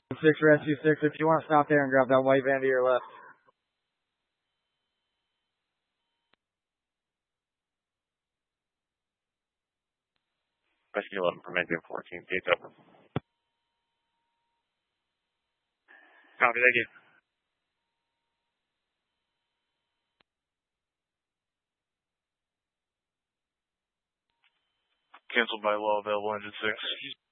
6 Rescue 6, if you want to stop there and grab that white van to your left. Rescue 11 from engine 14, gates open. Copy, thank you. Canceled by law, available engine 6.